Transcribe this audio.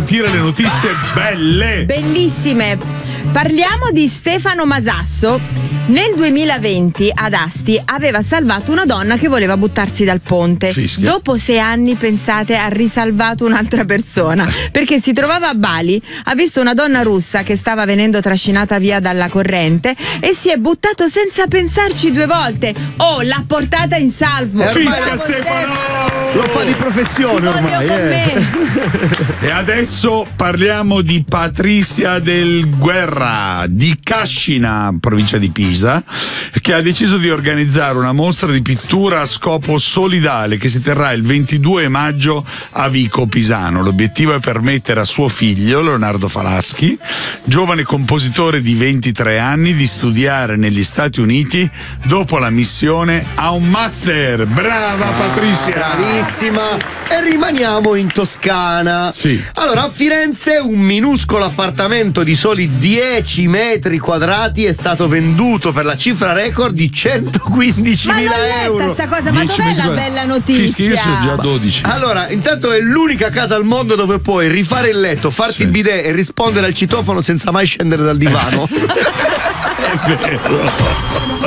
sentire le notizie belle. Bellissime. Parliamo di Stefano Masasso. Nel 2020 ad Asti aveva salvato una donna che voleva buttarsi dal ponte. Fischia. Dopo 6 anni, pensate, ha risalvato un'altra persona perché si trovava a Bali, ha visto una donna russa che stava venendo trascinata via dalla corrente e si è buttato senza pensarci 2 volte. Oh, l'ha portata in salvo. Fischia Bravo, Stefano! Lo fa di professione Ti voglio ormai. con me. E adesso parliamo di Patricia del Guerra di Cascina, provincia di Pisa, che ha deciso di organizzare una mostra di pittura a scopo solidale che si terrà il 22 maggio a Vico Pisano. L'obiettivo è permettere a suo figlio, Leonardo Falaschi, giovane compositore di 23 anni, di studiare negli Stati Uniti dopo la missione a un master. Brava Patricia! Bravissima. E rimaniamo in Toscana. Sì. Allora, a Firenze un minuscolo appartamento di soli 10 metri quadrati è stato venduto per la cifra record di 115.000 Ma l'ho letta euro. sta cosa, ma 10 dov'è metri la quadrati. bella notizia? Fischia, io sono già 12. Allora, intanto è l'unica casa al mondo dove puoi rifare il letto, farti il bidet e rispondere al citofono senza mai scendere dal divano. È vero.